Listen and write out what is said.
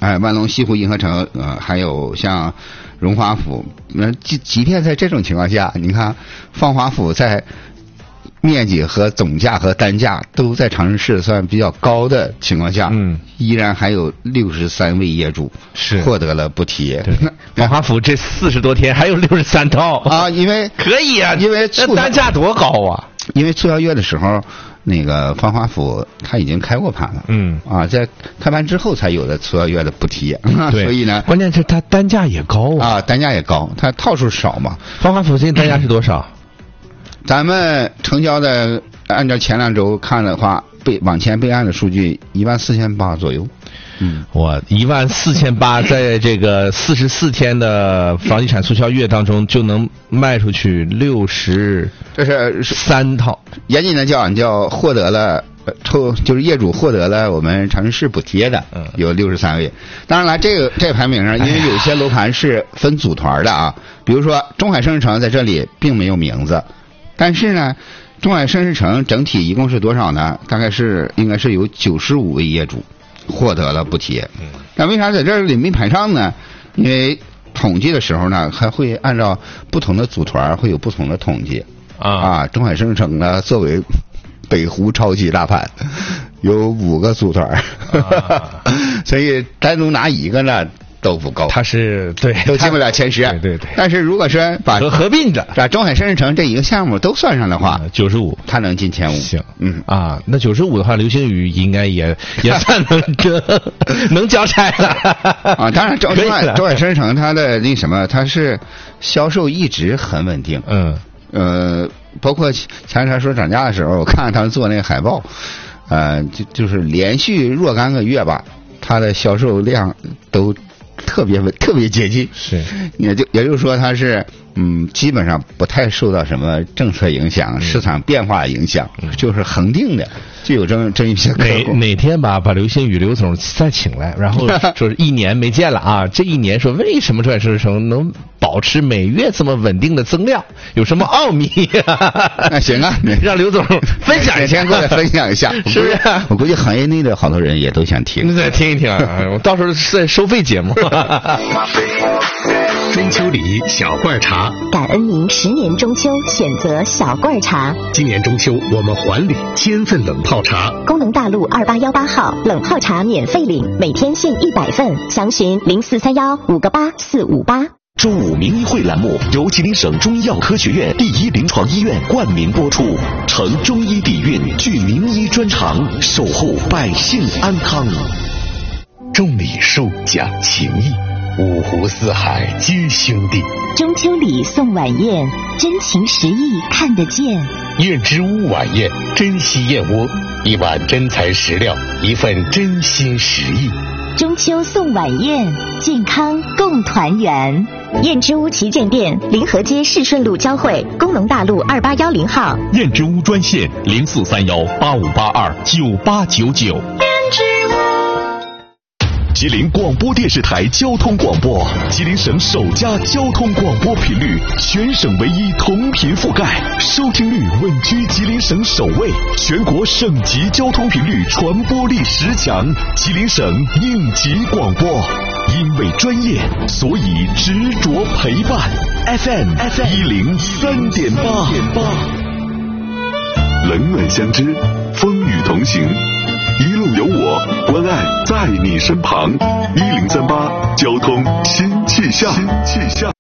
万隆西湖银河城，还有像荣华府，即便在这种情况下，你看芳华府在面积和总价和单价都在长春市算比较高的情况下，依然还有63位业主是获得了补贴。 芳华府这40多天还有63套啊，因为可以啊， 因为单价多高啊！ 因为促销月的时候，那个芳华府它已经开过盘了，在开盘之后才有的促销月的补贴，所以呢， 关键是它单价也高啊，单价也高，它套数少嘛。 芳华府现在单价是多少？ 咱们成交的，按照前2周看的话，往前备案的数据14800左右。 我14800在这个44天的房地产促销月当中就能卖出去63套。 严谨的叫获得了就是业主获得了我们长春市补贴的，有63位。当然了，这排名上，因为有些楼盘是分组团的啊，比如说中海盛世城在这里并没有名字。但是呢，中海盛世城整体一共是多少呢？大概应该是有95位业主获得了补贴。那为啥在这里没排上呢？因为统计的时候呢，还会按照不同的组团会有不同的统计中海盛世城呢，作为北湖超级大盘，有5个组团，所以单独拿一个呢都不够， 它是都进不了前10。 对。 但是如果说把合并着， 把中海盛世城这一个项目都算上的话 ，95， 它能进前5。 行，那95的话，流星雨应该也算能交差了啊。当然，中海盛世城它的那什么，它是销售一直很稳定。包括前2天说涨价的时候，我看他们做那个海报，就是连续若干个月吧，它的销售量都特别接近， 是， 也就是说它是基本上不太受到什么政策影响、市场变化影响，就是恒定的，就有这一些客户。 哪天把刘星宇刘总再请来，然后说是1年没见了啊，这1年说为什么中海盛世城能保持每月这么稳定的增量，有什么奥秘？ 那行啊， 让刘总分享一下， 先过来分享一下， 是不是？ 我估计行业内的好多人也都想听， 再听一听啊，我到时候是收费节目。 中秋礼小罐茶， 感恩您10年中秋选择小罐茶。 今年中秋我们还礼1000份冷泡茶。 工农大路2818号冷泡茶免费领，每天限100份，详询0431-58458。 中午名医会栏目由吉林省中医药科学院第1临床医院冠名播出，承中医底蕴，具名医专长，守护百姓安康。 种礼数讲情义，五湖四海皆兄弟。 中秋礼送晚宴，真情实意看得见。 燕之屋晚宴，珍稀燕窝，一碗真材实料，一份真心实意。 中秋送晚宴，健康共团圆。燕之屋旗舰店，临河街市顺路交汇，工农大路2810号。 燕之屋专线043185829899。 燕之屋。 吉林广播电视台交通广播，吉林省首家交通广播频率，全省唯一同频覆盖，收听率稳居吉林省首位，全国省级交通频率传播力10强，吉林省应急广播。因为专业，所以执着陪伴。FM 103.8，冷暖相知，风雨同行。一路有我，关爱在你身旁。1038交通新气象。